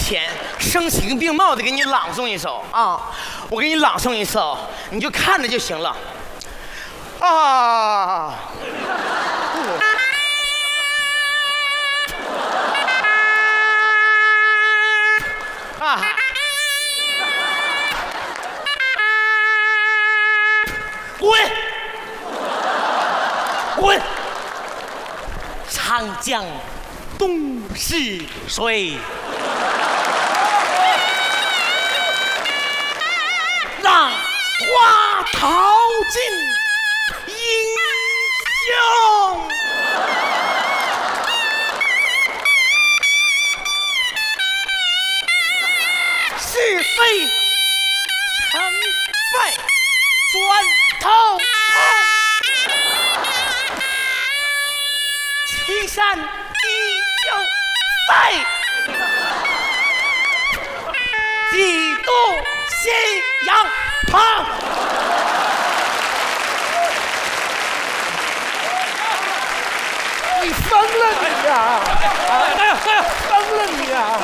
前声情并茂的给你朗诵一首啊，我给你朗诵一首，你就看着就行了。啊！啊！滚！滚！长江东逝水，浪花淘尽英雄。是非成败转头看，青山依旧在，几度夕阳旁。 你疯了你呀！疯了你呀！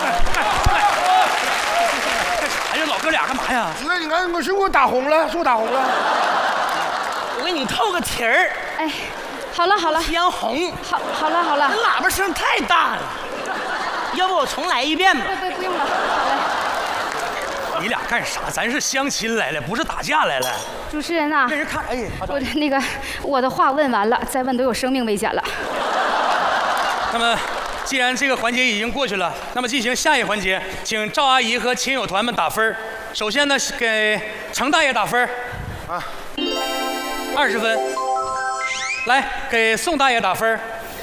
哎呀，老哥俩干嘛呀？ 你看，我是我打红了，是我打红了。 我给你透个题儿。 哎，好了好了， 夕阳红。 好了好了， 喇叭声太大了，要不我重来一遍吧？ 不用了，好嘞。 你俩干啥？咱是相亲来了，不是打架来了。 主持人呐， 让人看，哎， 我的话问完了，再问都有生命危险了。 那么，既然这个环节已经过去了，那么进行下一环节，请赵阿姨和亲友团们打分。首先呢，是给程大爷打分，啊，20分。来，给宋大爷打分。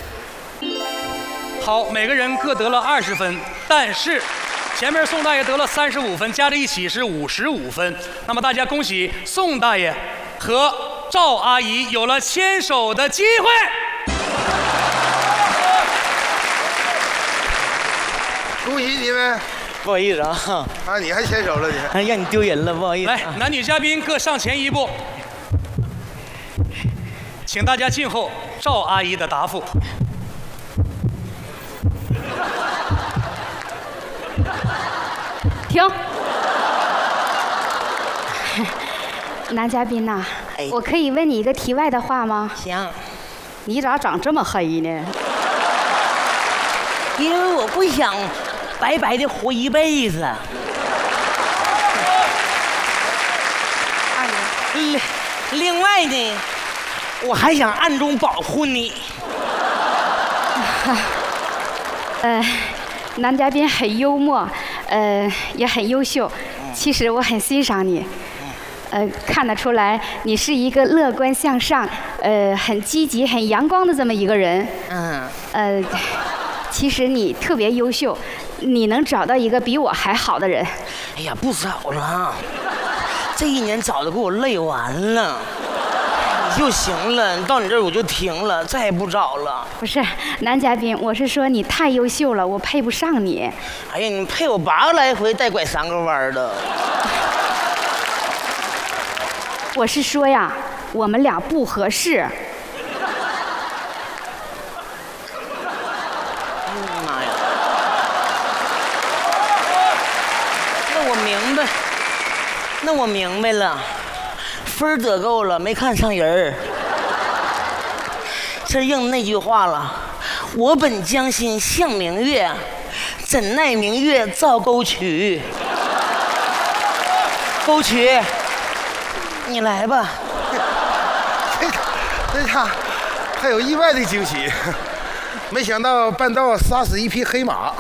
好，每个人各得了20分，但是前面宋大爷得了35分，加在一起是55分。那么大家恭喜宋大爷和赵阿姨有了牵手的机会。 恭喜你们！ 不好意思啊， 你还牵手了你？ 哎，让你丢人了，不好意思。 来，男女嘉宾各上前一步，请大家静候赵阿姨的答复。 停。男嘉宾呐， 哎我可以问你一个题外的话吗？ 行， 你咋长这么黑呢？ 因为我不想白白的活一辈子。另外呢，我还想暗中保护你。 男嘉宾很幽默，也很优秀。其实我很欣赏你，看得出来你是一个乐观向上，很积极、很阳光的这么一个人。其实你特别优秀，你能找到一个比我还好的人。 哎呀，不找了，这一年找的给我累完了。你就行了，到你这儿我就停了，再也不找了。 不是，男嘉宾，我是说你太优秀了，我配不上你。 哎呀，你配我8个来回，带拐3个弯的。 我是说呀，我们俩不合适。 妈呀！那我明白了，分得够了，没看上人儿。这应那句话了，我本将心向明月，怎奈明月照沟渠。沟渠，你来吧。 这下还有意外的惊喜，没想到半道杀死一匹黑马。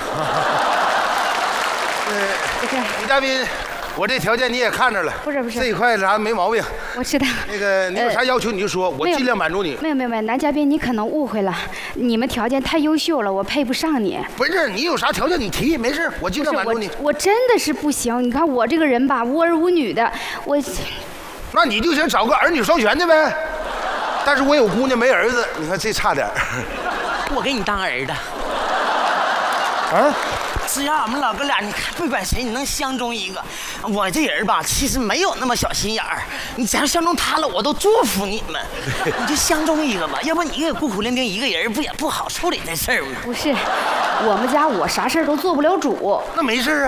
女嘉宾，我这条件你也看着了， 不是这一块啥没毛病。 我知道。 那个你有啥要求你就说，我尽量满足你。 没有，男嘉宾你可能误会了，你们条件太优秀了，我配不上你。 不是，你有啥条件你提，没事，我尽量满足你。 我真的是不行，你看我这个人吧，无儿无女的，我。 那你就想找个儿女双全的呗？但是我有姑娘没儿子，你看这差点。 我给你当儿子。 啊？ 只要俺们老哥俩，你看不管谁，你能相中一个。我这人吧，其实没有那么小心眼儿。你假如相中他了，我都祝福你们。你就相中一个吧，要不你也孤苦伶仃一个人，不也不好处理这事儿吗？ 不是，我们家我啥事儿都做不了主。 那没事啊。